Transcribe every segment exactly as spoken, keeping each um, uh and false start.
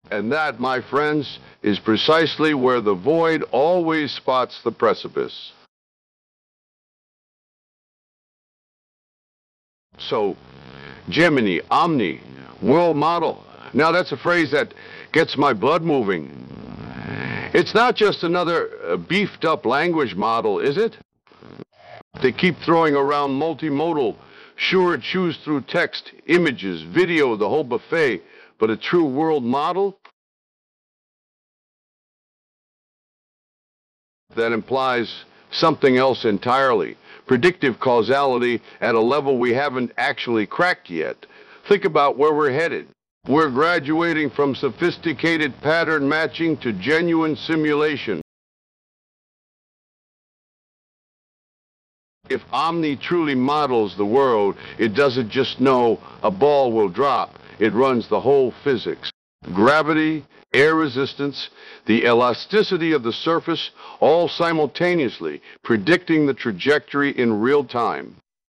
And that, my friends, is precisely where the void always spots the precipice. So, Gemini, Omni, world model. Now that's a phrase that gets my blood moving. It's not just another uh, beefed up language model, is it? They keep throwing around multimodal. Sure, it chews through text, images, video, the whole buffet, but a true world model? That implies something else entirely. Predictive causality at a level we haven't actually cracked yet. Think about where we're headed. We're graduating from sophisticated pattern matching to genuine simulation. If Omni truly models the world, it doesn't just know a ball will drop. It runs the whole physics. Gravity, air resistance, the elasticity of the surface, all simultaneously, predicting the trajectory in real time.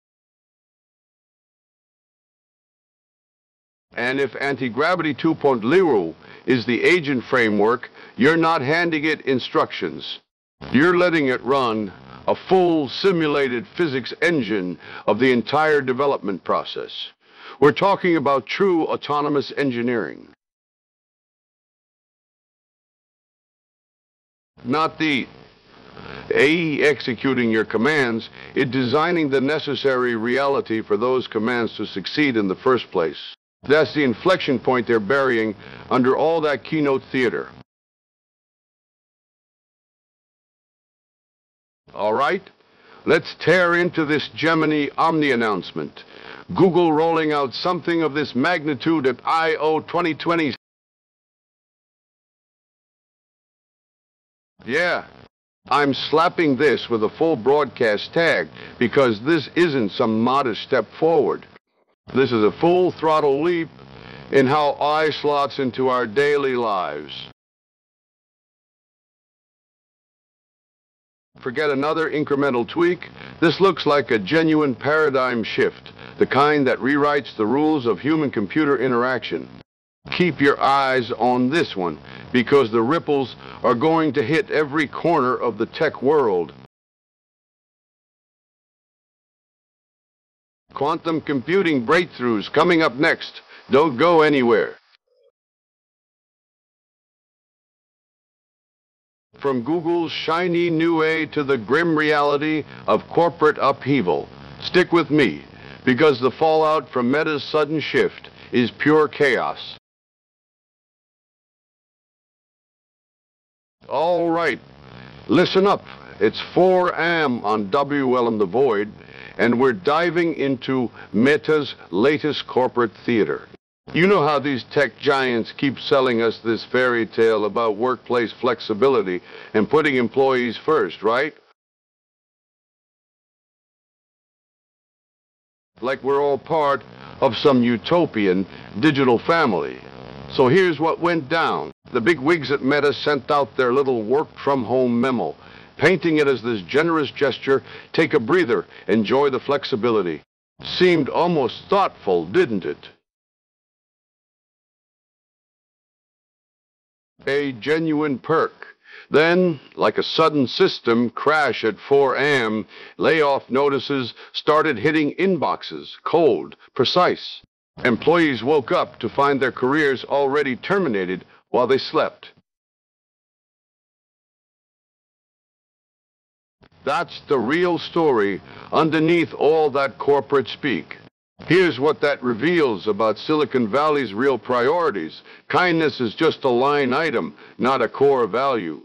And if Anti-Gravity two point oh is the agent framework, you're not handing it instructions. You're letting it run a full simulated physics engine of the entire development process. We're talking about true autonomous engineering. Not the A I executing your commands, it designing the necessary reality for those commands to succeed in the first place. That's the inflection point they're burying under all that keynote theater. All right, let's tear into this Gemini Omni announcement. Google rolling out something of this magnitude at I O twenty twenty. Yeah, I'm slapping this with a full broadcast tag because this isn't some modest step forward. This is a full throttle leap in how I slots into our daily lives. Forget another incremental tweak. This looks like a genuine paradigm shift, the kind that rewrites the rules of human-computer interaction. Keep your eyes on this one, because the ripples are going to hit every corner of the tech world. Quantum computing breakthroughs coming up next. Don't go anywhere. From Google's shiny new A to the grim reality of corporate upheaval. Stick with me, because the fallout from Meta's sudden shift is pure chaos. All right, listen up. It's four A M on W L M The Void, and we're diving into Meta's latest corporate theater. You know how these tech giants keep selling us this fairy tale about workplace flexibility and putting employees first, right? Like we're all part of some utopian digital family. So here's what went down. The big wigs at Meta sent out their little work-from-home memo, painting it as this generous gesture, take a breather, enjoy the flexibility. Seemed almost thoughtful, didn't it? A genuine perk. Then, like a sudden system crash at four A M, layoff notices started hitting inboxes, cold, precise. Employees woke up to find their careers already terminated while they slept. That's the real story underneath all that corporate speak. Here's what that reveals about Silicon Valley's real priorities. Kindness is just a line item, not a core value.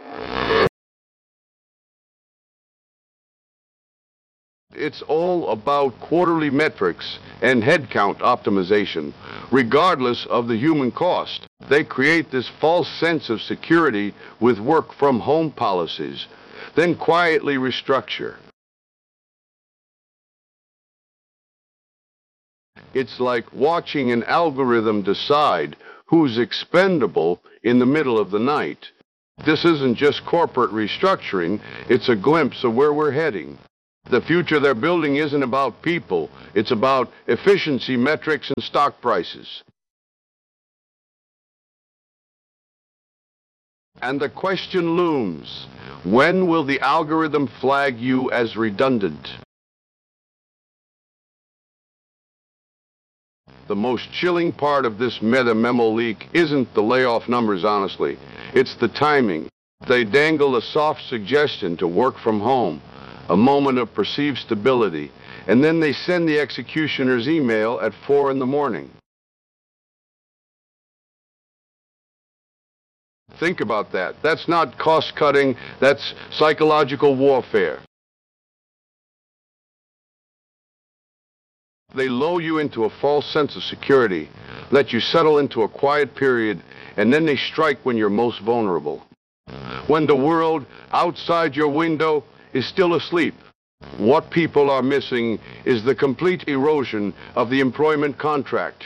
It's all about quarterly metrics and headcount optimization, regardless of the human cost. They create this false sense of security with work-from-home policies, then quietly restructure. It's like watching an algorithm decide who's expendable in the middle of the night. This isn't just corporate restructuring, it's a glimpse of where we're heading. The future they're building isn't about people, it's about efficiency metrics and stock prices. And the question looms, when will the algorithm flag you as redundant? The most chilling part of this meta memo leak isn't the layoff numbers, honestly. It's the timing. They dangle a soft suggestion to work from home, a moment of perceived stability, and then they send the executioner's email at four in the morning. Think about that. That's not cost-cutting, that's psychological warfare. They lull you into a false sense of security, let you settle into a quiet period, and then they strike when you're most vulnerable. When the world outside your window is still asleep. What people are missing is the complete erosion of the employment contract.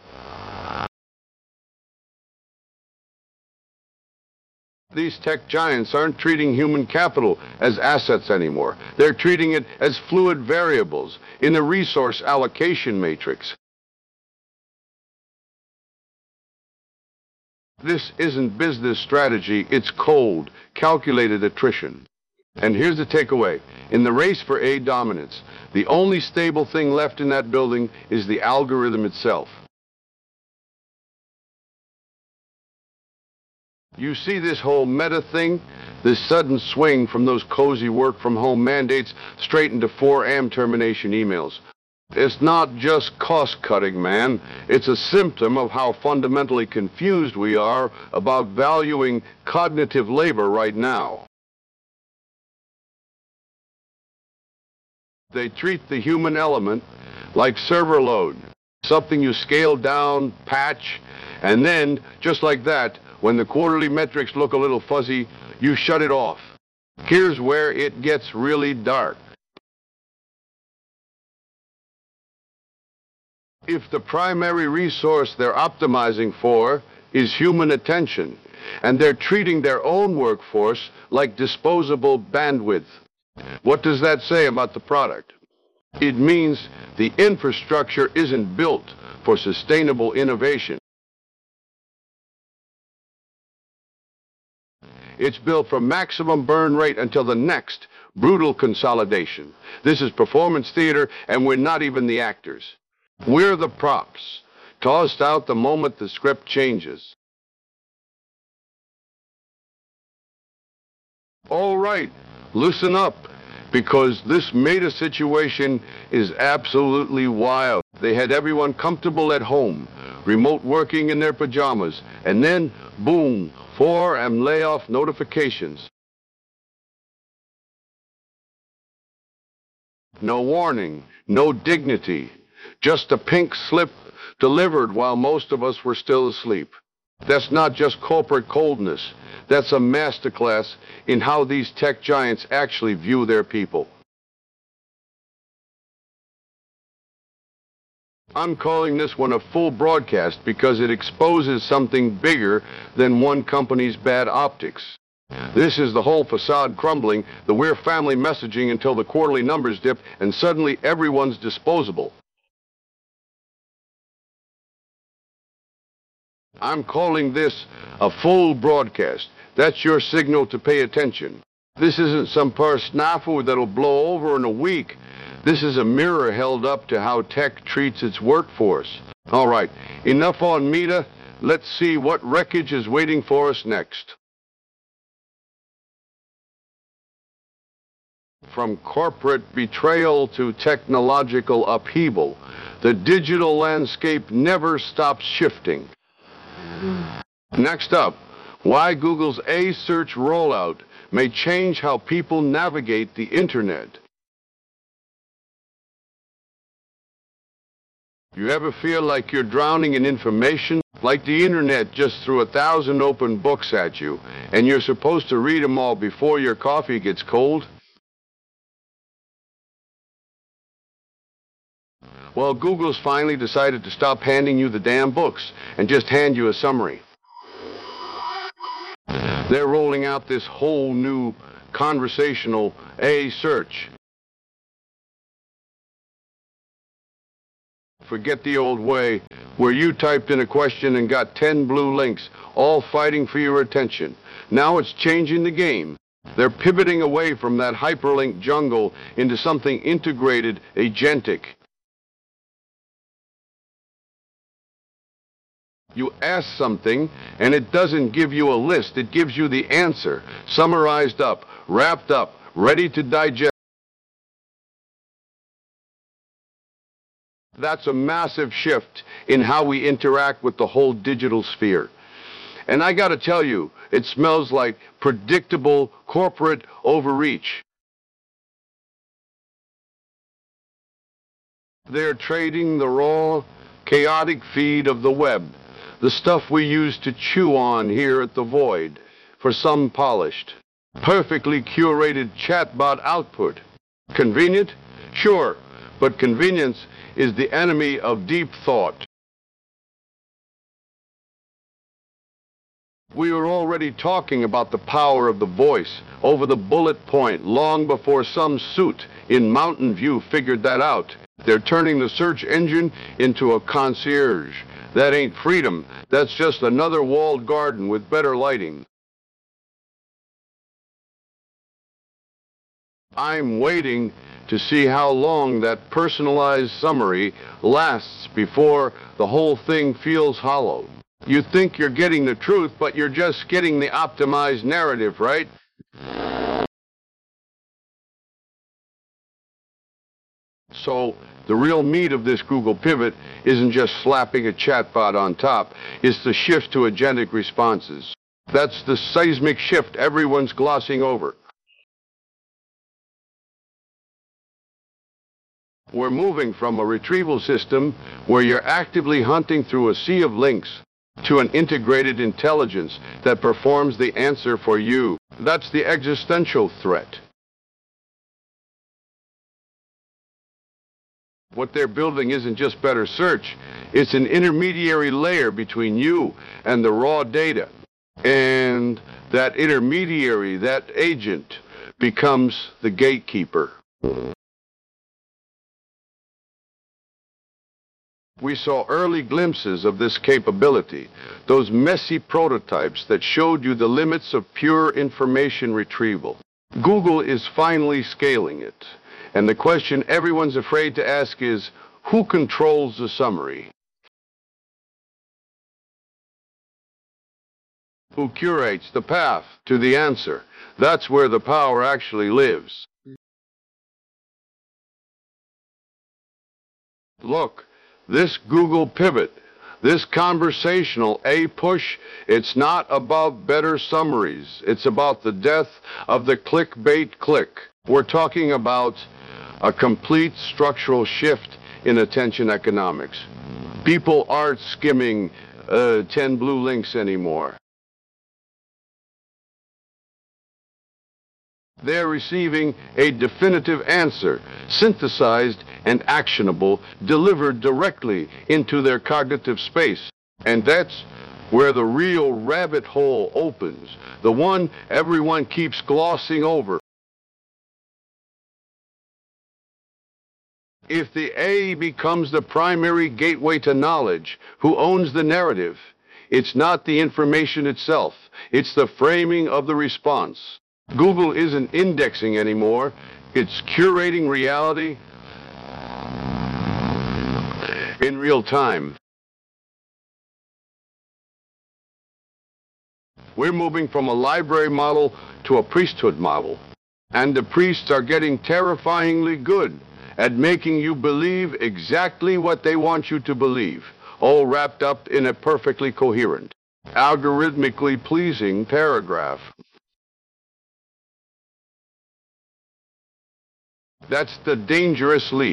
These tech giants aren't treating human capital as assets anymore. They're treating it as fluid variables in a resource allocation matrix. This isn't business strategy, it's cold, calculated attrition. And here's the takeaway. In the race for A dominance, the only stable thing left in that building is the algorithm itself. You see this whole meta thing? This sudden swing from those cozy work-from-home mandates straight into four A M termination emails. It's not just cost-cutting, man. It's a symptom of how fundamentally confused we are about valuing cognitive labor right now. They treat the human element like server load, something you scale down, patch, and then, just like that, when the quarterly metrics look a little fuzzy, you shut it off. Here's where it gets really dark. If the primary resource they're optimizing for is human attention, and they're treating their own workforce like disposable bandwidth, what does that say about the product? It means the infrastructure isn't built for sustainable innovation. It's built for maximum burn rate until the next brutal consolidation. This is performance theater, and we're not even the actors. We're the props, tossed out the moment the script changes. All right, listen up, because this meta situation is absolutely wild. They had everyone comfortable at home, remote working in their pajamas, and then, boom, four A M layoff notifications. No warning, no dignity, just a pink slip delivered while most of us were still asleep. That's not just corporate coldness. That's a masterclass in how these tech giants actually view their people. I'm calling this one a full broadcast because it exposes something bigger than one company's bad optics. This is the whole facade crumbling, the we're family messaging until the quarterly numbers dip and suddenly everyone's disposable. I'm calling this a full broadcast. That's your signal to pay attention. This isn't some poor snafu that'll blow over in a week. This is a mirror held up to how tech treats its workforce. All right, enough on Meta. Let's see what wreckage is waiting for us next. From corporate betrayal to technological upheaval, the digital landscape never stops shifting. Next up, why Google's A search rollout may change how people navigate the internet. You ever feel like you're drowning in information? Like the internet just threw a thousand open books at you, and you're supposed to read them all before your coffee gets cold? Well, Google's finally decided to stop handing you the damn books and just hand you a summary. They're rolling out this whole new conversational A search. forget the old way where you typed in a question and got ten blue links, all fighting for your attention. Now it's changing the game. They're pivoting away from that hyperlink jungle into something integrated, agentic. You ask something, and it doesn't give you a list. It gives you the answer, summarized up, wrapped up, ready to digest. That's a massive shift in how we interact with the whole digital sphere. And I got to tell you, it smells like predictable corporate overreach. They're trading the raw, chaotic feed of the web, the stuff we use to chew on here at The Void, for some polished, perfectly curated chatbot output. Convenient? Sure, but convenience is the enemy of deep thought. We were already talking about the power of the voice over the bullet point long before some suit in Mountain View figured that out. They're turning the search engine into a concierge. That ain't freedom. That's just another walled garden with better lighting. I'm waiting to see how long that personalized summary lasts before the whole thing feels hollow. You think you're getting the truth, but you're just getting the optimized narrative, right? So the real meat of this Google pivot isn't just slapping a chatbot on top. It's the shift to agentic responses. That's the seismic shift everyone's glossing over. We're moving from a retrieval system where you're actively hunting through a sea of links to an integrated intelligence that performs the answer for you. That's the existential threat. What they're building isn't just better search, it's an intermediary layer between you and the raw data. And that intermediary, that agent, becomes the gatekeeper. We saw early glimpses of this capability, those messy prototypes that showed you the limits of pure information retrieval. Google is finally scaling it, and the question everyone's afraid to ask is, who controls the summary? Who curates the path to the answer? That's where the power actually lives. Look. This Google pivot, this conversational A push, it's not about better summaries. It's about the death of the clickbait click. We're talking about a complete structural shift in attention economics. People aren't skimming uh, ten blue links anymore. They're receiving a definitive answer, synthesized and actionable, delivered directly into their cognitive space. And that's where the real rabbit hole opens, the one everyone keeps glossing over. If the A becomes the primary gateway to knowledge, who owns the narrative? It's not the information itself, it's the framing of the response. Google isn't indexing anymore, it's curating reality in real time. We're moving from a library model to a priesthood model, and the priests are getting terrifyingly good at making you believe exactly what they want you to believe, all wrapped up in a perfectly coherent, algorithmically pleasing paragraph. That's the dangerous leap.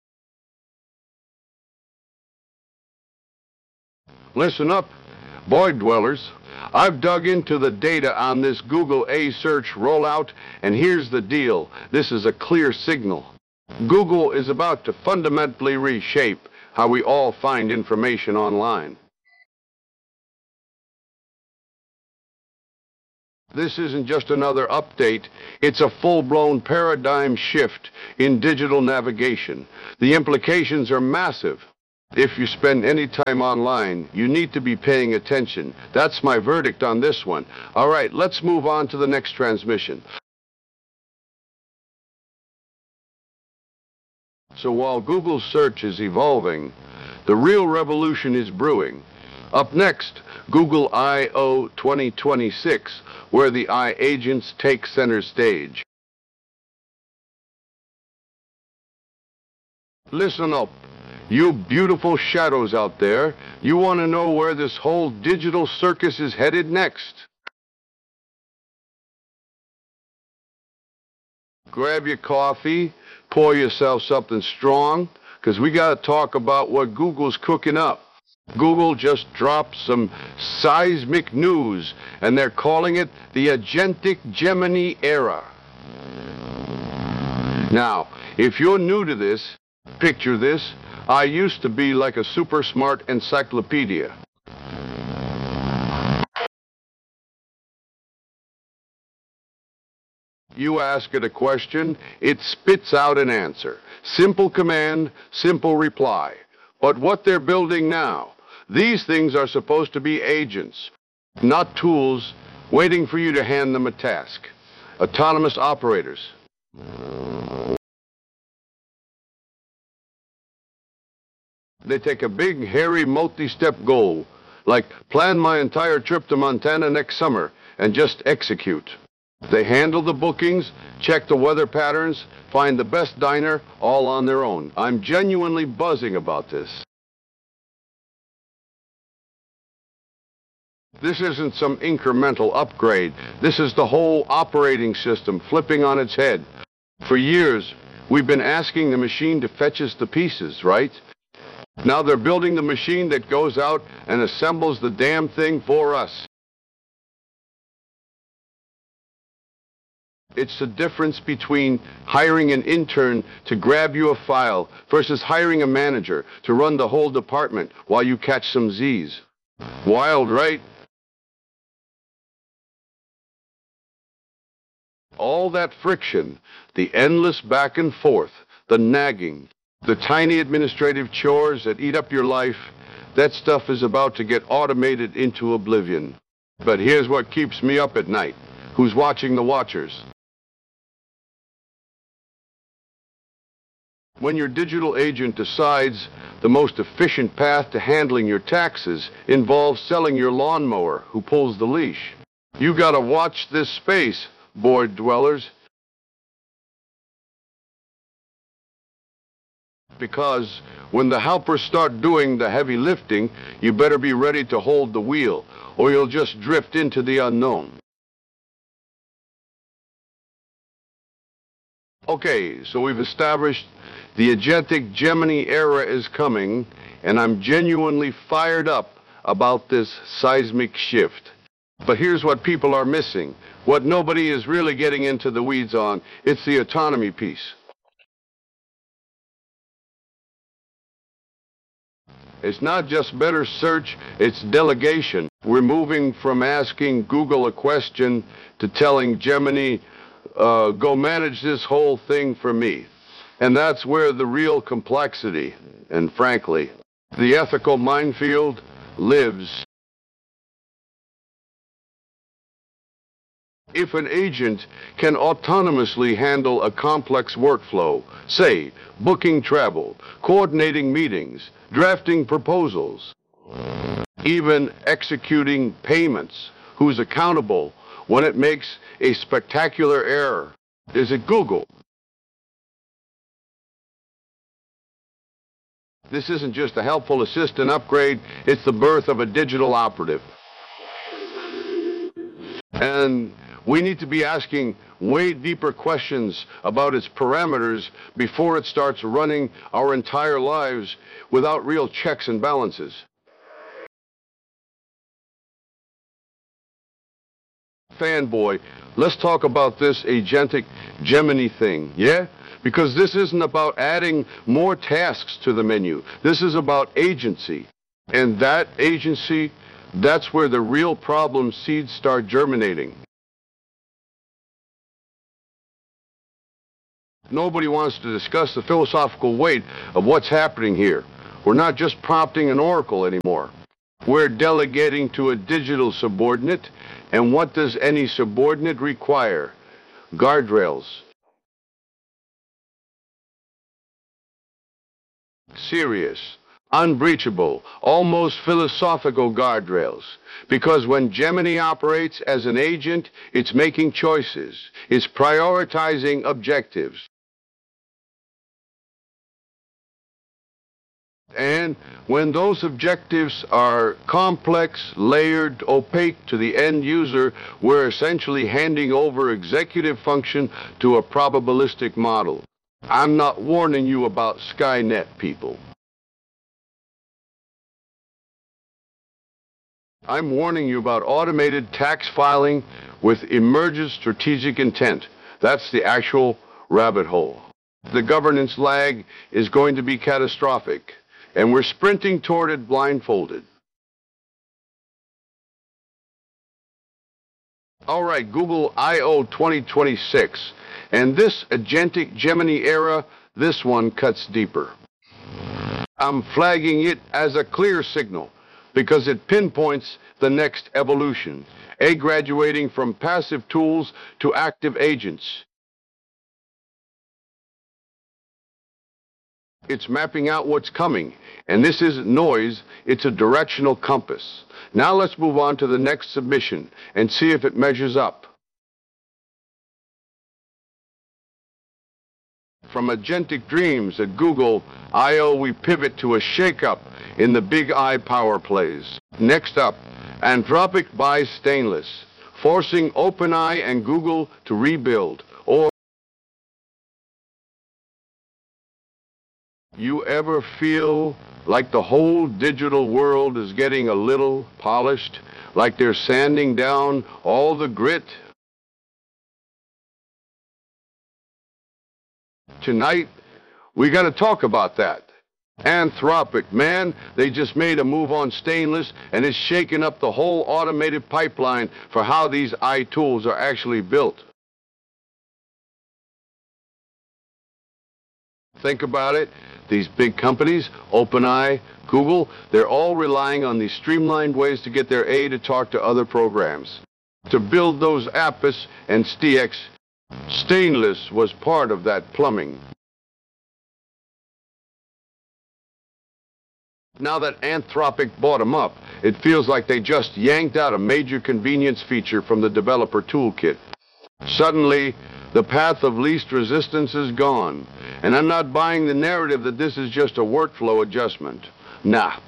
Listen up, Void dwellers. I've dug into the data on this Google A search rollout, and here's the deal. This is a clear signal. Google is about to fundamentally reshape how we all find information online. This isn't just another update, it's a full-blown paradigm shift in digital navigation. The implications are massive. If you spend any time online, you need to be paying attention. That's my verdict on this one. All right, let's move on to the next transmission. So while Google search is evolving, the real revolution is brewing. Up next, Google I O twenty twenty-six, where the iAgents take center stage. Listen up, you beautiful shadows out there. You want to know where this whole digital circus is headed next? Grab your coffee, pour yourself something strong, because we got to talk about what Google's cooking up. Google just dropped some seismic news, and they're calling it the Agentic Gemini era. Now, if you're new to this, picture this. I used to be like a super smart encyclopedia. You ask it a question, it spits out an answer. Simple command, simple reply. But what they're building now, these things are supposed to be agents, not tools waiting for you to hand them a task. Autonomous operators. They take a big, hairy, multi-step goal, like plan my entire trip to Montana next summer, and just execute. They handle the bookings, check the weather patterns, find the best diner, all on their own. I'm genuinely buzzing about this. This isn't some incremental upgrade. This is the whole operating system flipping on its head. For years, we've been asking the machine to fetch us the pieces, right? Now they're building the machine that goes out and assembles the damn thing for us. It's the difference between hiring an intern to grab you a file versus hiring a manager to run the whole department while you catch some Z's. Wild, right? All that friction, the endless back and forth, the nagging, the tiny administrative chores that eat up your life, that stuff is about to get automated into oblivion. But here's what keeps me up at night. Who's watching the watchers? When your digital agent decides the most efficient path to handling your taxes involves selling your lawnmower who pulls the leash, you gotta watch this space, board dwellers. Because when the helpers start doing the heavy lifting, you better be ready to hold the wheel, or you'll just drift into the unknown. Okay, so we've established the Agentic Gemini era is coming, and I'm genuinely fired up about this seismic shift. But here's what people are missing. What nobody is really getting into the weeds on, it's the autonomy piece. It's not just better search, it's delegation. We're moving from asking Google a question to telling Gemini, uh, go manage this whole thing for me. And that's where the real complexity, and frankly, the ethical minefield lives. If an agent can autonomously handle a complex workflow, say, booking travel, coordinating meetings, drafting proposals, even executing payments, who's accountable when it makes a spectacular error? Is it Google? This isn't just a helpful assistant upgrade, it's the birth of a digital operative. And we need to be asking way deeper questions about its parameters before it starts running our entire lives without real checks and balances. Fanboy, let's talk about this Agentic Gemini thing, yeah? Because this isn't about adding more tasks to the menu. This is about agency. And that agency, that's where the real problem seeds start germinating. Nobody wants to discuss the philosophical weight of what's happening here. We're not just prompting an oracle anymore. We're delegating to a digital subordinate. And what does any subordinate require? Guardrails. Serious, unbreachable, almost philosophical guardrails. Because when Gemini operates as an agent, it's making choices. It's prioritizing objectives. And when those objectives are complex, layered, opaque to the end user, we're essentially handing over executive function to a probabilistic model. I'm not warning you about Skynet, people. I'm warning you about automated tax filing with emergent strategic intent. That's the actual rabbit hole. The governance lag is going to be catastrophic, and we're sprinting toward it blindfolded. All right, Google I O twenty twenty-six. And this agentic Gemini era, this one cuts deeper. I'm flagging it as a clear signal because it pinpoints the next evolution, a graduating from passive tools to active agents. It's mapping out what's coming, and this isn't noise, it's a directional compass. Now let's move on to the next submission and see if it measures up. From agentic dreams at Google I O, we pivot to a shakeup in the big I power plays. Next up, Anthropic buys Stainless, forcing OpenAI and Google to rebuild. Or you ever feel like the whole digital world is getting a little polished, like they're sanding down all the grit? Tonight, we got to talk about that. Anthropic, man, they just made a move on Stainless, and it's shaking up the whole automated pipeline for how these I tools are actually built. Think about it. These big companies, OpenAI, Google, they're all relying on these streamlined ways to get their A to talk to other programs. To build those Apis and S T X, Stainless was part of that plumbing. Now that Anthropic bought them up, it feels like they just yanked out a major convenience feature from the developer toolkit. Suddenly, the path of least resistance is gone, and I'm not buying the narrative that this is just a workflow adjustment. Nah.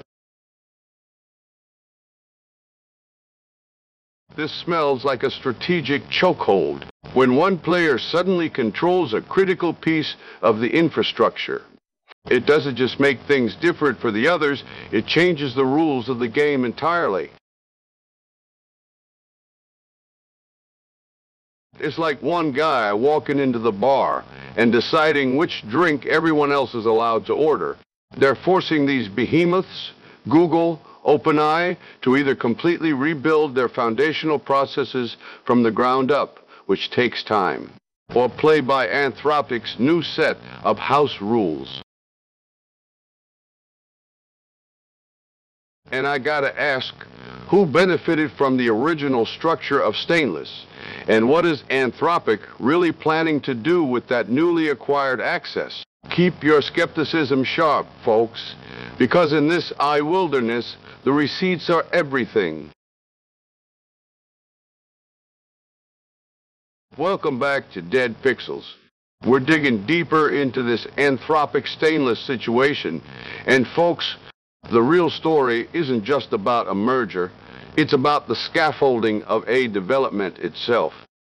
This smells like a strategic chokehold, when one player suddenly controls a critical piece of the infrastructure. It doesn't just make things different for the others, it changes the rules of the game entirely. It's like one guy walking into the bar and deciding which drink everyone else is allowed to order. They're forcing these behemoths, Google, OpenAI, to either completely rebuild their foundational processes from the ground up, which takes time, or play by Anthropic's new set of house rules. And I gotta ask, who benefited from the original structure of Stainless? And what is Anthropic really planning to do with that newly acquired access? Keep your skepticism sharp, folks, because in this I wilderness, the receipts are everything. Welcome back to Dead Pixels. We're digging deeper into this Anthropic Stainless situation, and folks, the real story isn't just about a merger, it's about the scaffolding of a development itself.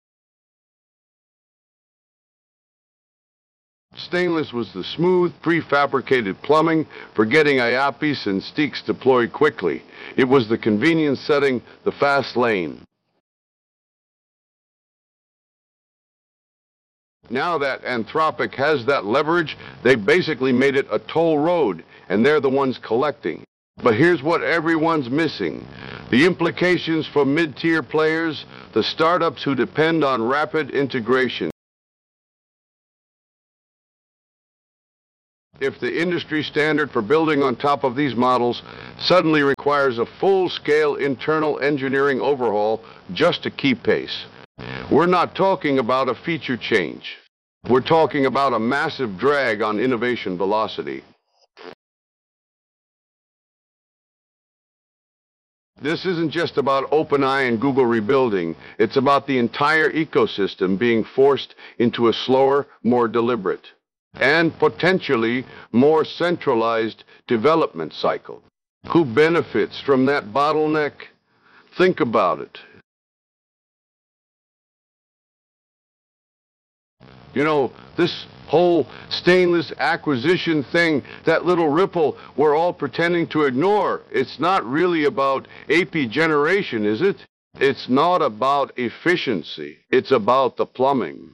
Stainless was the smooth, prefabricated plumbing for getting I A P I S and S T I Ks deployed quickly. It was the convenience setting, the fast lane. Now that Anthropic has that leverage, they basically made it a toll road, and they're the ones collecting. But here's what everyone's missing. The implications for mid-tier players, the startups who depend on rapid integration. if the industry standard for building on top of these models suddenly requires a full-scale internal engineering overhaul just to keep pace. We're not talking about a feature change. We're talking about a massive drag on innovation velocity. This isn't just about OpenAI and Google rebuilding. It's about the entire ecosystem being forced into a slower, more deliberate, and potentially more centralized development cycle. Who benefits from that bottleneck? Think about it. You know, this whole stainless acquisition thing, that little ripple we're all pretending to ignore, it's not really about A P generation, is it? It's not about efficiency. It's about the plumbing.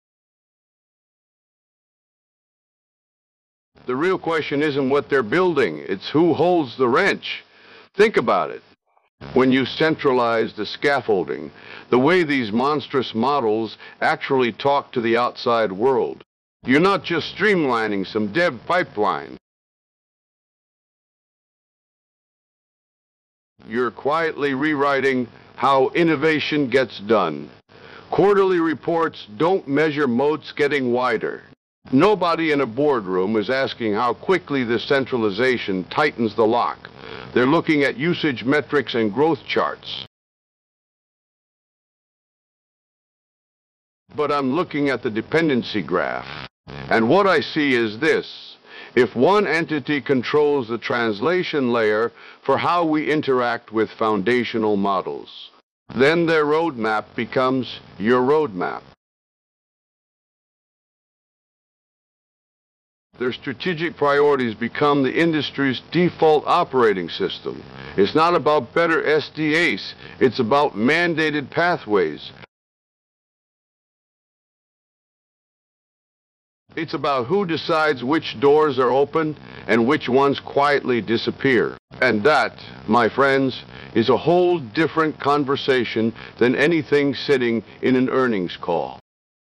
The real question isn't what they're building, it's who holds the wrench. Think about it. When you centralize the scaffolding, the way these monstrous models actually talk to the outside world, you're not just streamlining some dev pipeline. You're quietly rewriting how innovation gets done. Quarterly reports don't measure moats getting wider. Nobody in a boardroom is asking how quickly this centralization tightens the lock. They're looking at usage metrics and growth charts. But I'm looking at the dependency graph, and what I see is this. If one entity controls the translation layer for how we interact with foundational models, then their roadmap becomes your roadmap. Their strategic priorities become the industry's default operating system. It's not about better S D As, it's about mandated pathways. It's about who decides which doors are open and which ones quietly disappear. And that, my friends, is a whole different conversation than anything sitting in an earnings call.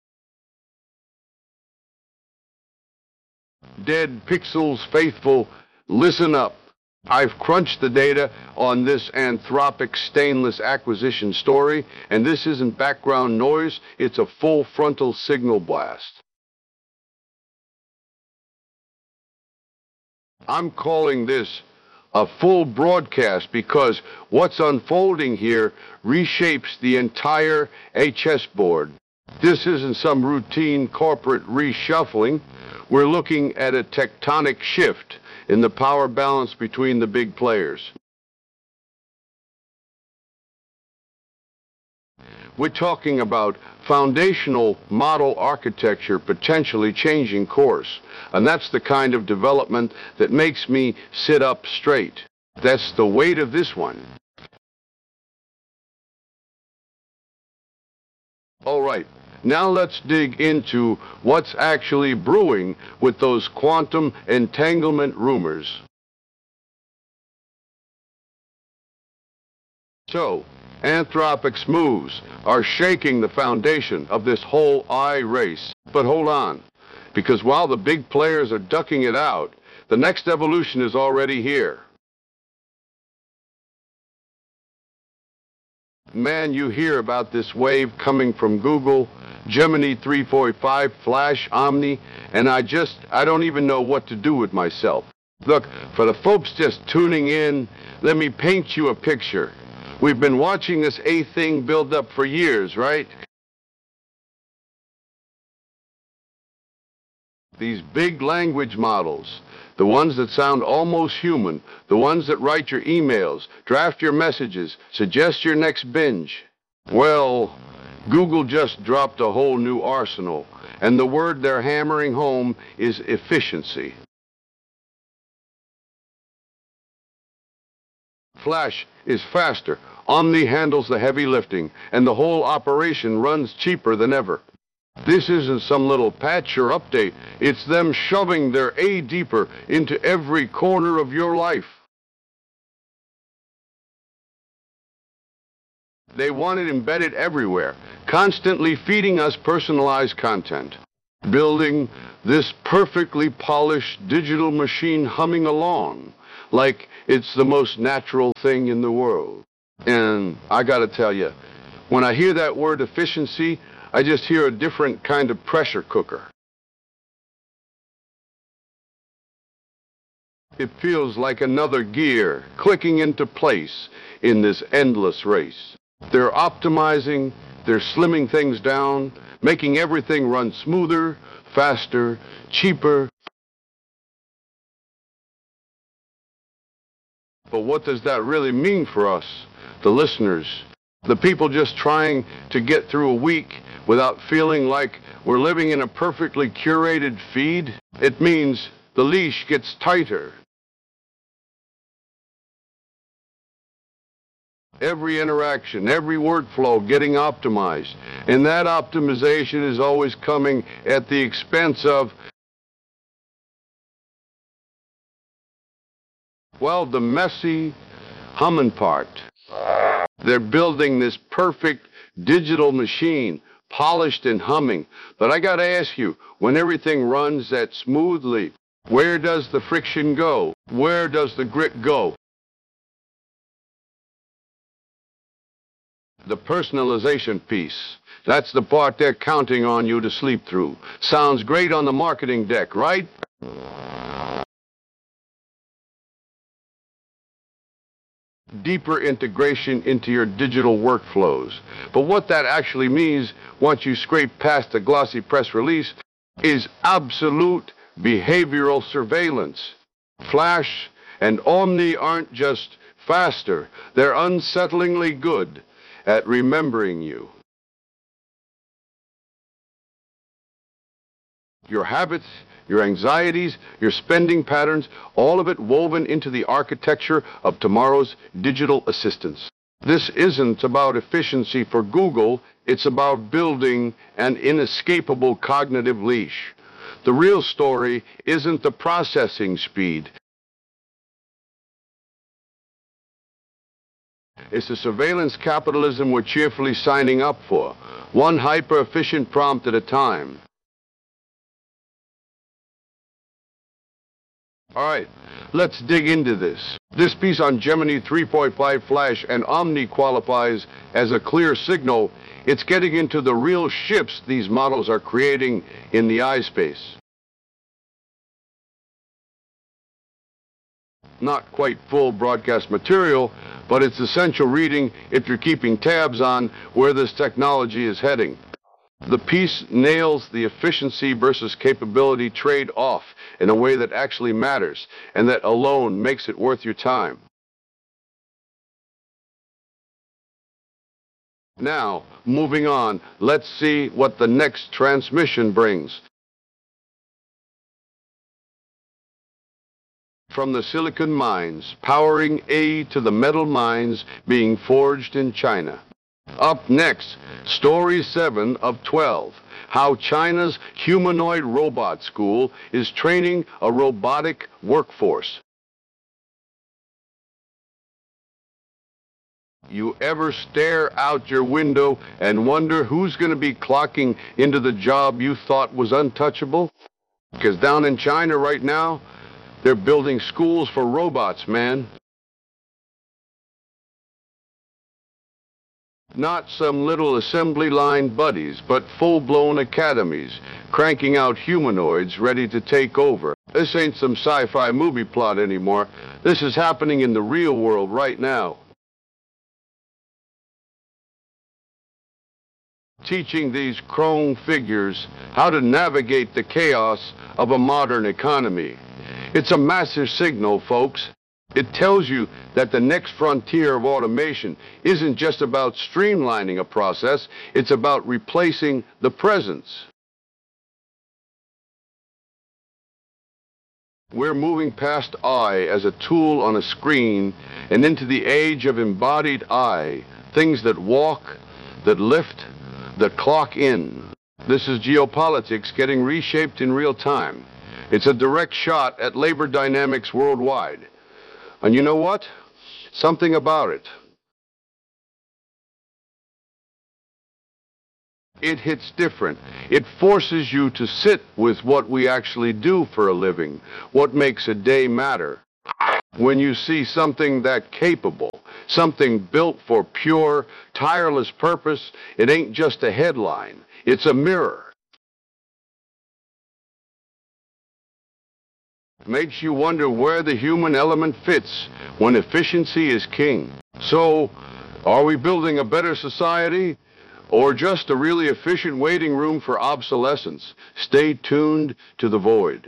Dead Pixels faithful, listen up. I've crunched the data on this Anthropic stainless acquisition story, and this isn't background noise, it's a full frontal signal blast. I'm calling this a full broadcast because what's unfolding here reshapes the entire H S board. This isn't some routine corporate reshuffling. We're looking at a tectonic shift in the power balance between the big players. We're talking about foundational model architecture potentially changing course. And that's the kind of development that makes me sit up straight. That's the weight of this one. All right, now let's dig into what's actually brewing with those quantum entanglement rumors. So, Anthropic's moves are shaking the foundation of this whole I race. But hold on, because while the big players are ducking it out, the next evolution is already here. Man, you hear about this wave coming from Google, Gemini three forty-five, Flash, Omni, and I just, I don't even know what to do with myself. Look, for the folks just tuning in, let me paint you a picture. We've been watching this A thing build up for years, right? These big language models, the ones that sound almost human, the ones that write your emails, draft your messages, suggest your next binge. Well, Google just dropped a whole new arsenal, and the word they're hammering home is efficiency. Flash is faster, Omni handles the heavy lifting, and the whole operation runs cheaper than ever. This isn't some little patch or update. It's them shoving their A deeper into every corner of your life. They want it embedded everywhere, constantly feeding us personalized content. Building, this perfectly polished digital machine humming along like it's the most natural thing in the world. And I gotta tell you, when I hear that word efficiency, I just hear a different kind of pressure cooker. It feels like another gear clicking into place in this endless race. They're optimizing, they're slimming things down, making everything run smoother, faster, cheaper. But what does that really mean for us, the listeners, the people just trying to get through a week without feeling like we're living in a perfectly curated feed? It means the leash gets tighter. Every interaction, every workflow getting optimized. And that optimization is always coming at the expense of, well, the messy humming part. They're building this perfect digital machine, polished and humming. But I gotta ask you, when everything runs that smoothly, where does the friction go? Where does the grit go? The personalization piece. That's the part they're counting on you to sleep through. Sounds great on the marketing deck, right? Deeper integration into your digital workflows. But what that actually means, once you scrape past the glossy press release, is absolute behavioral surveillance. Flash and Omni aren't just faster, they're unsettlingly good at remembering you. Your habits, your anxieties, your spending patterns, all of it woven into the architecture of tomorrow's digital assistants. This isn't about efficiency for Google, it's about building an inescapable cognitive leash. The real story isn't the processing speed. It's the surveillance capitalism we're cheerfully signing up for, one hyper-efficient prompt at a time. All right, let's dig into this. This piece on Gemini three point five Flash and Omni qualifies as a clear signal. It's getting into the real shifts these models are creating in the eye space. Not quite full broadcast material, but it's essential reading if you're keeping tabs on where this technology is heading. The piece nails the efficiency versus capability trade-off in a way that actually matters, and that alone makes it worth your time. Now, moving on, let's see what the next transmission brings. From the silicon mines, powering A to the metal mines being forged in China. Up next, Story seven of twelve, how China's humanoid robot school is training a robotic workforce. You ever stare out your window and wonder who's going to be clocking into the job you thought was untouchable? Because down in China right now, they're building schools for robots, man. Not some little assembly line buddies, but full-blown academies, cranking out humanoids ready to take over. This ain't some sci-fi movie plot anymore. This is happening in the real world right now. Teaching these crone figures how to navigate the chaos of a modern economy. It's a massive signal, folks. It tells you that the next frontier of automation isn't just about streamlining a process, it's about replacing the presence. We're moving past eye as a tool on a screen and into the age of embodied eye, things that walk, that lift, that clock in. This is geopolitics getting reshaped in real time. It's a direct shot at labor dynamics worldwide. And you know what? Something about it. It hits different. It forces you to sit with what we actually do for a living, what makes a day matter. When you see something that capable, something built for pure, tireless purpose, it ain't just a headline. It's a mirror. Makes you wonder where the human element fits when efficiency is king. So, are we building a better society or just a really efficient waiting room for obsolescence? Stay tuned to The Void.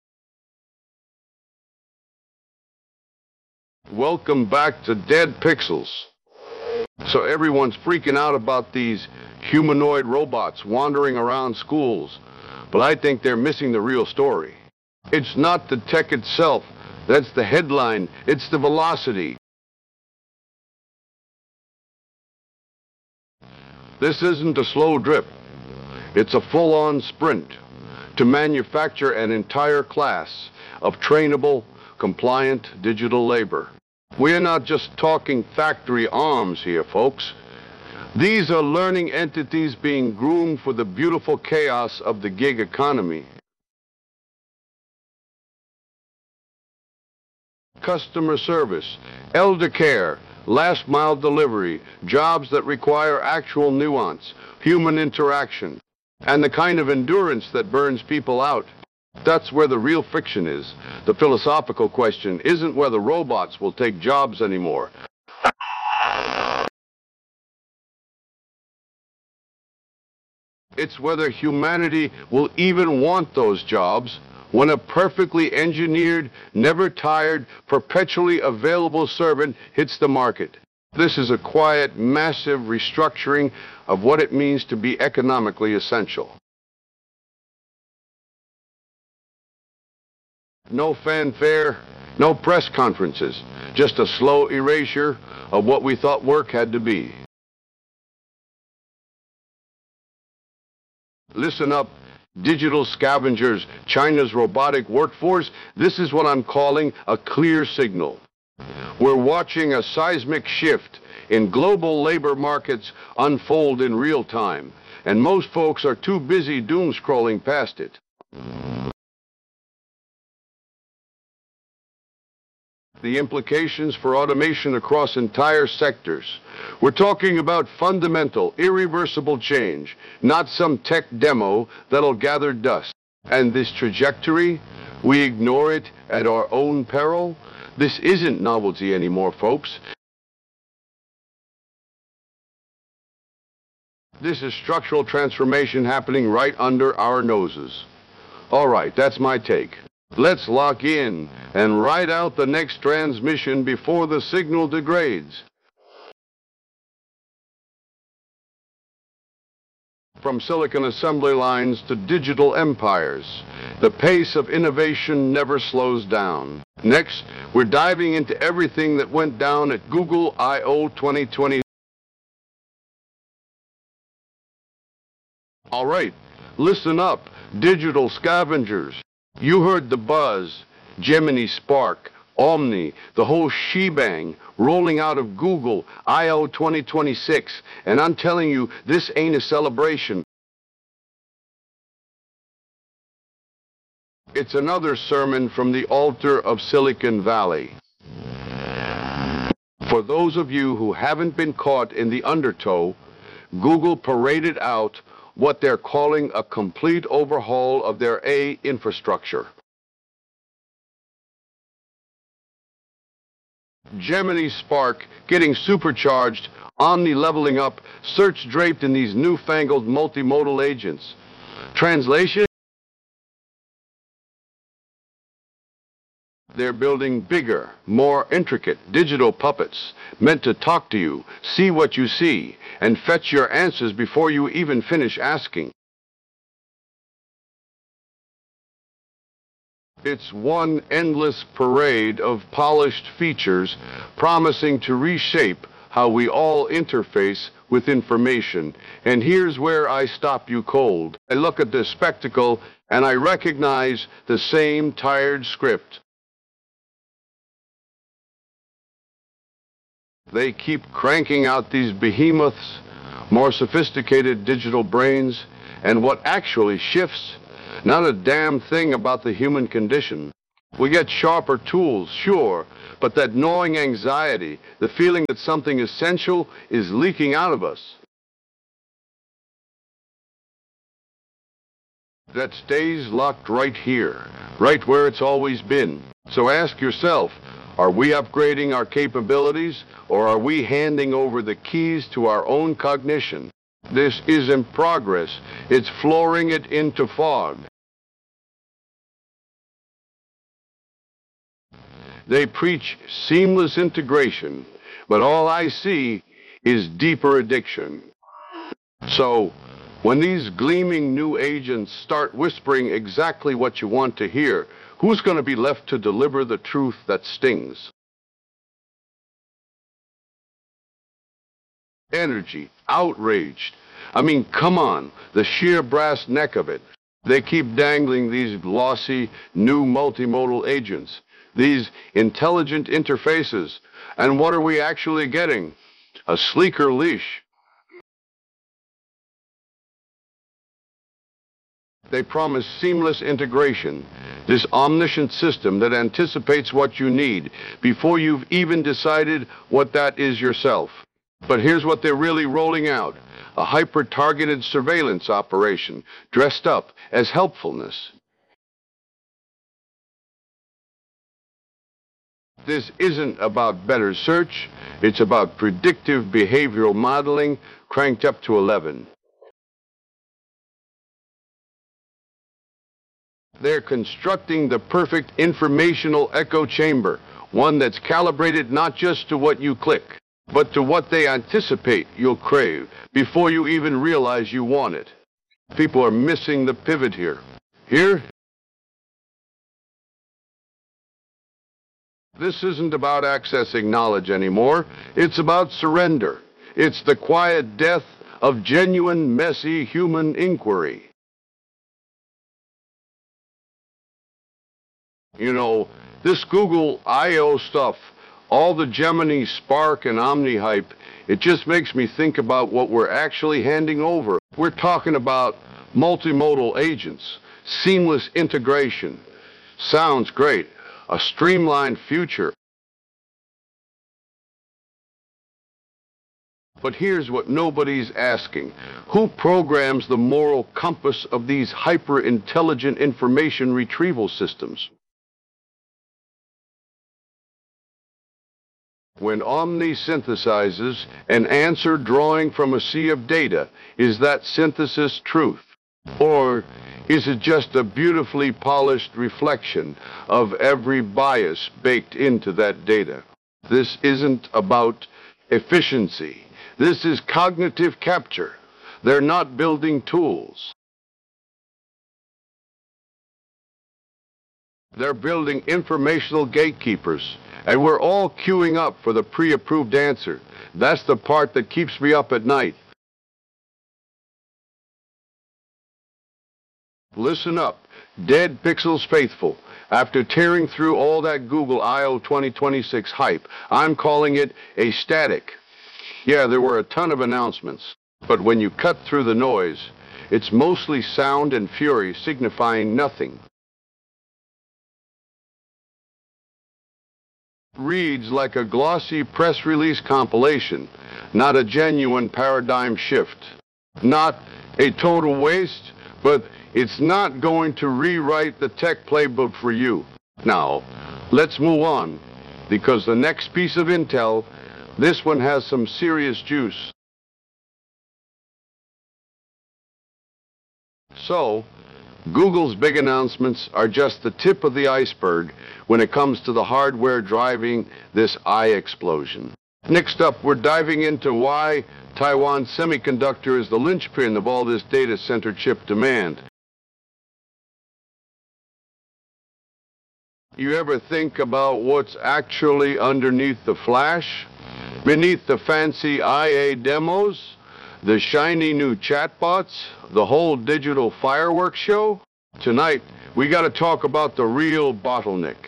Welcome back to Dead Pixels. So everyone's freaking out about these humanoid robots wandering around schools, but I think they're missing the real story. It's not the tech itself. That's the headline. It's the velocity. This isn't a slow drip. It's a full-on sprint to manufacture an entire class of trainable, compliant digital labor. We're not just talking factory arms here, folks. These are learning entities being groomed for the beautiful chaos of the gig economy. Customer service, elder care, last mile delivery, jobs that require actual nuance, human interaction, and the kind of endurance that burns people out. That's where the real friction is. The philosophical question isn't whether robots will take jobs anymore. It's whether humanity will even want those jobs when a perfectly engineered, never tired, perpetually available servant hits the market. This is a quiet, massive restructuring of what it means to be economically essential. No fanfare, no press conferences, just a slow erasure of what we thought work had to be. Listen up, digital scavengers, China's robotic workforce. This is what I'm calling a clear signal. We're watching a seismic shift in global labor markets unfold in real time, and most folks are too busy doom scrolling past it. The implications for automation across entire sectors. We're talking about fundamental, irreversible change, not some tech demo that'll gather dust. And this trajectory, we ignore it at our own peril. This isn't novelty anymore, folks. This is structural transformation happening right under our noses. All right, that's my take. Let's lock in and ride out the next transmission before the signal degrades. From silicon assembly lines to digital empires, the pace of innovation never slows down. Next, we're diving into everything that went down at Google I O twenty twenty. All right, listen up, digital scavengers. You heard the buzz, Gemini, Spark, Omni, the whole shebang rolling out of Google I O twenty twenty-six. And I'm telling you, this ain't a celebration. It's another sermon from the altar of Silicon Valley. For those of you who haven't been caught in the undertow, Google paraded out what they're calling a complete overhaul of their A I infrastructure. Gemini, Spark getting supercharged, Omni leveling up, search draped in these newfangled multimodal agents. Translation? They're building bigger, more intricate digital puppets meant to talk to you, see what you see, and fetch your answers before you even finish asking. It's one endless parade of polished features promising to reshape how we all interface with information. And here's where I stop you cold. I look at this spectacle and I recognize the same tired script. They keep cranking out these behemoths more sophisticated digital brains, and what actually shifts? Not a damn thing about the human condition. We get sharper tools, sure, but that gnawing anxiety, the feeling that something essential is leaking out of us, that stays locked right here, right where it's always been. So ask yourself, are we upgrading our capabilities, or are we handing over the keys to our own cognition? This isn't progress. It's flooring it into fog. They preach seamless integration, but all I see is deeper addiction. So, when these gleaming new agents start whispering exactly what you want to hear, who's going to be left to deliver the truth that stings? Energy, outraged. I mean, come on, the sheer brass neck of it. They keep dangling these glossy, new multimodal agents, these intelligent interfaces. And what are we actually getting? A sleeker leash. They promise seamless integration, this omniscient system that anticipates what you need before you've even decided what that is yourself. But here's what they're really rolling out: a hyper-targeted surveillance operation dressed up as helpfulness. This isn't about better search, it's about predictive behavioral modeling cranked up to eleven. They're constructing the perfect informational echo chamber, one that's calibrated not just to what you click, but to what they anticipate you'll crave before you even realize you want it. People are missing the pivot here. Here, this isn't about accessing knowledge anymore. It's about surrender. It's the quiet death of genuine, messy human inquiry. You know, this Google I O stuff, all the Gemini, Spark, and Omni hype, it just makes me think about what we're actually handing over. We're talking about multimodal agents, seamless integration. Sounds great. A streamlined future. But here's what nobody's asking. Who programs the moral compass of these hyper-intelligent information retrieval systems? When Omni synthesizes an answer drawing from a sea of data, is that synthesis truth? Or is it just a beautifully polished reflection of every bias baked into that data? This isn't about efficiency. This is cognitive capture. They're not building tools. They're building informational gatekeepers, and we're all queuing up for the pre-approved answer. That's the part that keeps me up at night. Listen up, Dead Pixels faithful. After tearing through all that Google I O twenty twenty-six hype, I'm calling it a static. Yeah, there were a ton of announcements, but when you cut through the noise, it's mostly sound and fury signifying nothing. Reads like a glossy press release compilation, not a genuine paradigm shift. Not a total waste, but it's not going to rewrite the tech playbook for you. Now, let's move on, because the next piece of intel, this one has some serious juice. So, Google's big announcements are just the tip of the iceberg when it comes to the hardware driving this I explosion. Next up, we're diving into why Taiwan Semiconductor is the linchpin of all this data center chip demand. You ever think about what's actually underneath the flash? Beneath the fancy I A demos? The shiny new chatbots? The whole digital fireworks show? Tonight, we got to talk about the real bottleneck.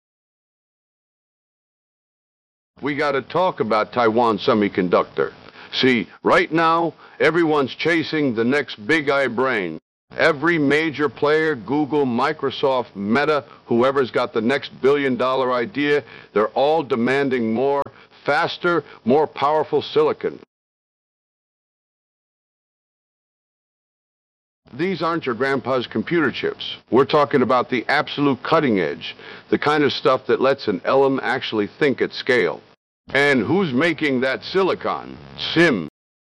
We got to talk about Taiwan Semiconductor. See, right now, everyone's chasing the next big eye brain. Every major player, Google, Microsoft, Meta, whoever's got the next billion dollar idea, they're all demanding more, faster, more powerful silicon. These aren't your grandpa's computer chips. We're talking about the absolute cutting edge, the kind of stuff that lets an L M actually think at scale. And who's making that silicon? SIM.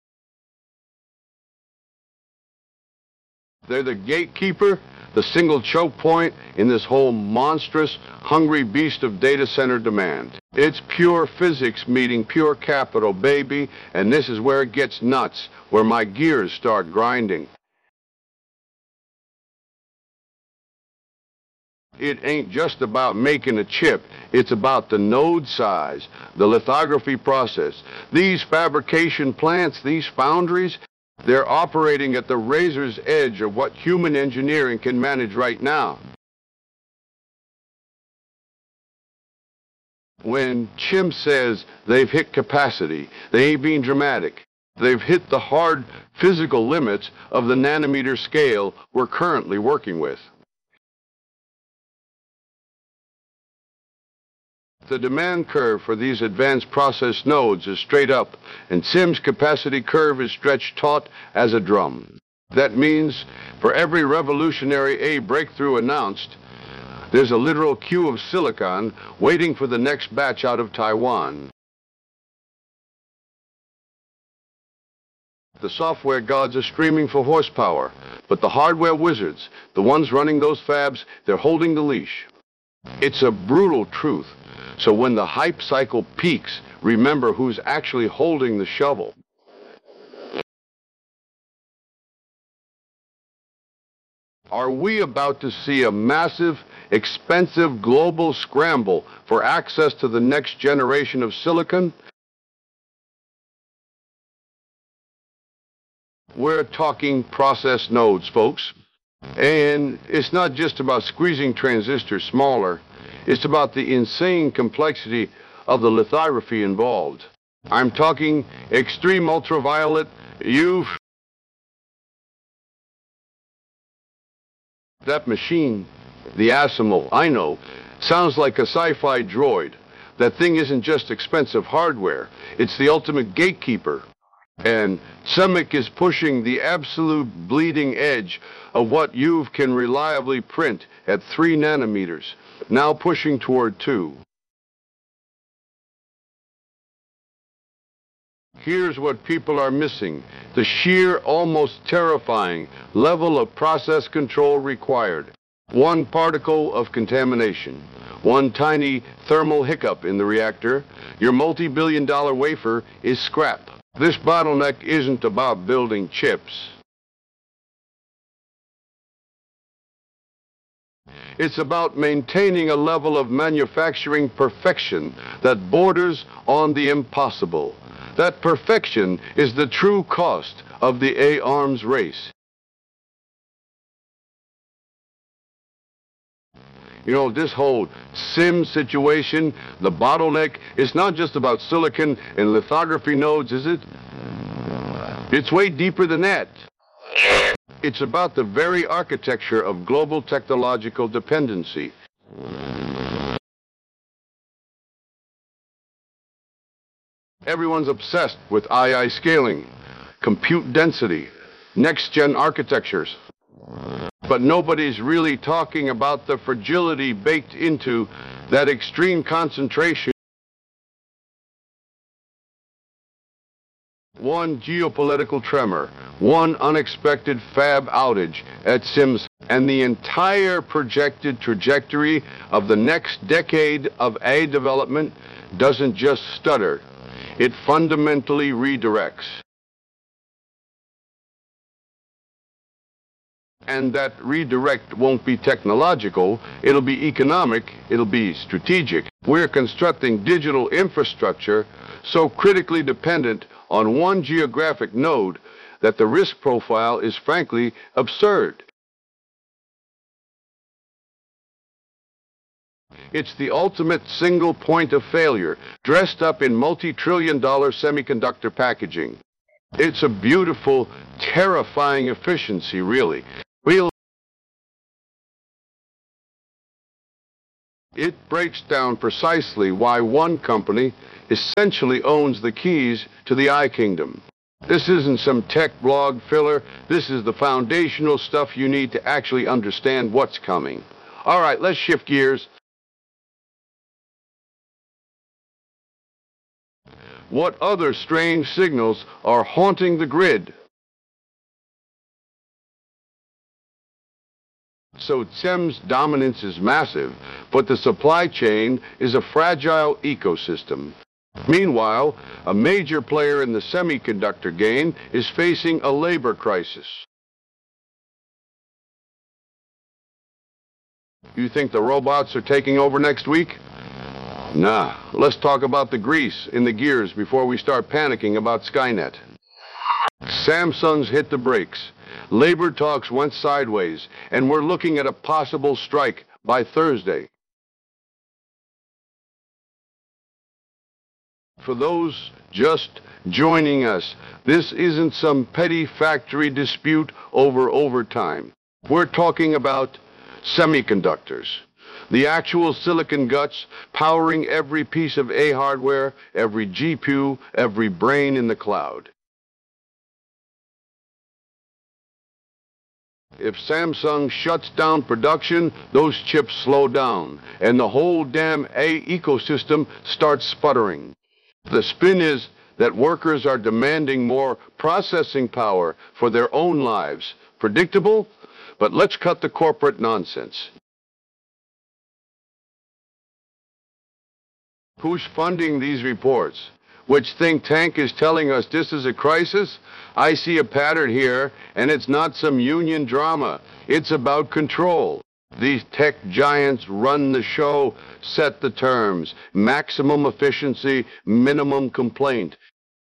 They're the gatekeeper, the single choke point in this whole monstrous, hungry beast of data center demand. It's pure physics meeting pure capital, baby, and this is where it gets nuts, where my gears start grinding. It ain't just about making a chip. It's about the node size, the lithography process. These fabrication plants, these foundries, they're operating at the razor's edge of what human engineering can manage right now. When Chim says they've hit capacity, they ain't being dramatic. They've hit the hard physical limits of the nanometer scale we're currently working with. The demand curve for these advanced process nodes is straight up, and SIM's capacity curve is stretched taut as a drum. That means for every revolutionary A breakthrough announced, there's a literal queue of silicon waiting for the next batch out of Taiwan. The software gods are screaming for horsepower, but the hardware wizards, the ones running those fabs, they're holding the leash. It's a brutal truth. So when the hype cycle peaks, remember who's actually holding the shovel. Are we about to see a massive, expensive global scramble for access to the next generation of silicon? We're talking process nodes, folks. And it's not just about squeezing transistors smaller. It's about the insane complexity of the lithography involved. I'm talking extreme ultraviolet, U V. That machine, the Asimov, I know, sounds like a sci-fi droid. That thing isn't just expensive hardware. It's the ultimate gatekeeper. And SEMIC is pushing the absolute bleeding edge of what U V can reliably print at three nanometers, now pushing toward two. Here's what people are missing: the sheer, almost terrifying level of process control required. One particle of contamination, one tiny thermal hiccup in the reactor, your multi-billion dollar wafer is scrap. This bottleneck isn't about building chips. It's about maintaining a level of manufacturing perfection that borders on the impossible. That perfection is the true cost of the A-arms race. You know, this whole SIM situation, the bottleneck, it's not just about silicon and lithography nodes, is it? It's way deeper than that. It's about the very architecture of global technological dependency. Everyone's obsessed with I I scaling, compute density, next-gen architectures. But nobody's really talking about the fragility baked into that extreme concentration. One geopolitical tremor, one unexpected fab outage at SIMS, and the entire projected trajectory of the next decade of A development doesn't just stutter, it fundamentally redirects. And that redirect won't be technological, it'll be economic, it'll be strategic. We're constructing digital infrastructure so critically dependent on one geographic node that the risk profile is frankly absurd. It's the ultimate single point of failure, dressed up in multi-trillion dollar semiconductor packaging. It's a beautiful, terrifying efficiency, really. We'll It breaks down precisely why one company essentially owns the keys to the iKingdom. This isn't some tech blog filler. This is the foundational stuff you need to actually understand what's coming. All right, let's shift gears. What other strange signals are haunting the grid? So T E M's dominance is massive, but the supply chain is a fragile ecosystem. Meanwhile, a major player in the semiconductor game is facing a labor crisis. You think the robots are taking over next week? Nah, let's talk about the grease in the gears before we start panicking about Skynet. Samsung's hit the brakes. Labor talks went sideways, and we're looking at a possible strike by Thursday. For those just joining us, this isn't some petty factory dispute over overtime. We're talking about semiconductors. The actual silicon guts powering every piece of A hardware, every G P U, every brain in the cloud. If Samsung shuts down production, those chips slow down, and the whole damn A ecosystem starts sputtering. The spin is that workers are demanding more processing power for their own lives. Predictable? But let's cut the corporate nonsense. Who's funding these reports? Which think tank is telling us this is a crisis? I see a pattern here, and it's not some union drama. It's about control. These tech giants run the show, set the terms. Maximum efficiency, minimum complaint.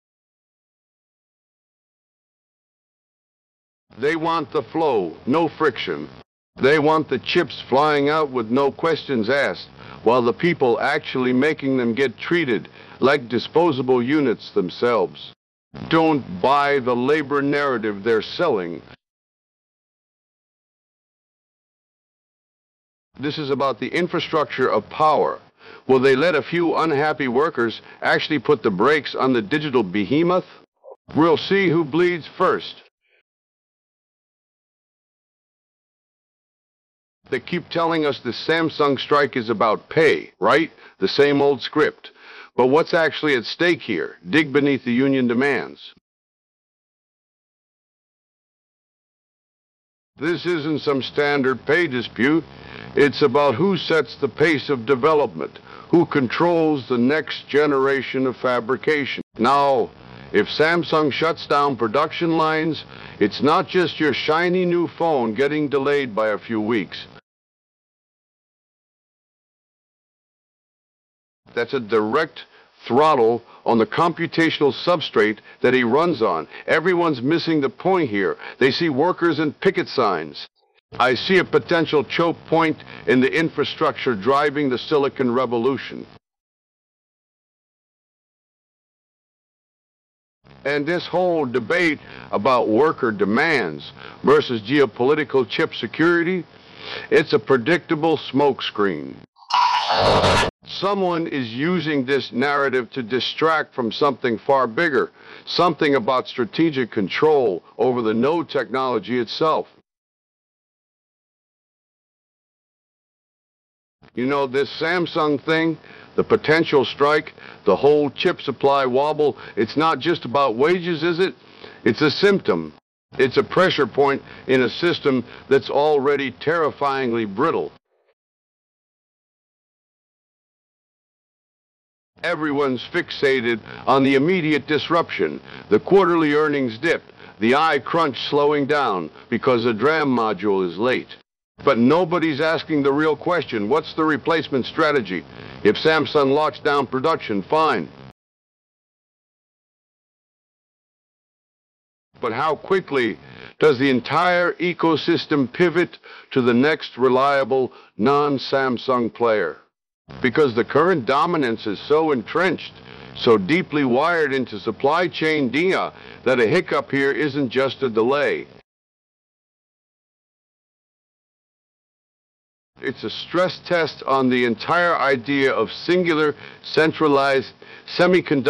They want the flow, no friction. They want the chips flying out with no questions asked, while the people actually making them get treated like disposable units themselves. Don't buy the labor narrative they're selling. This is about the infrastructure of power. Will they let a few unhappy workers actually put the brakes on the digital behemoth? We'll see who bleeds first. They keep telling us the Samsung strike is about pay, right? The same old script. But what's actually at stake here? Dig beneath the union demands. This isn't some standard pay dispute. It's about who sets the pace of development, who controls the next generation of fabrication. Now, if Samsung shuts down production lines, it's not just your shiny new phone getting delayed by a few weeks. That's a direct throttle on the computational substrate that he runs on. Everyone's missing the point here. They see workers and picket signs. I see a potential choke point in the infrastructure driving the silicon revolution. And this whole debate about worker demands versus geopolitical chip security, it's a predictable smokescreen. Someone is using this narrative to distract from something far bigger, something about strategic control over the node technology itself. You know, this Samsung thing, the potential strike, the whole chip supply wobble, it's not just about wages, is it? It's a symptom. It's a pressure point in a system that's already terrifyingly brittle. Everyone's fixated on the immediate disruption, the quarterly earnings dip, the iCrunch slowing down because the DRAM module is late. But nobody's asking the real question, what's the replacement strategy? If Samsung locks down production, fine. But how quickly does the entire ecosystem pivot to the next reliable non-Samsung player? Because the current dominance is so entrenched, so deeply wired into supply chain D I A that a hiccup here isn't just a delay. It's a stress test on the entire idea of singular, centralized semiconductor